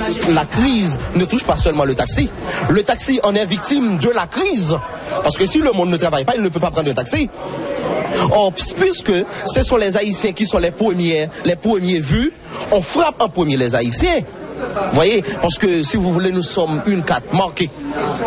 la crise ne touche pas seulement le taxi. Le taxi en est victime de la crise. Parce que si le monde ne travaille pas, il ne peut pas prendre un taxi. Or, puisque ce sont les Haïtiens qui sont les premiers vus, on frappe en premier les Haïtiens. Vous voyez, parce que si vous voulez, nous sommes une carte marquée.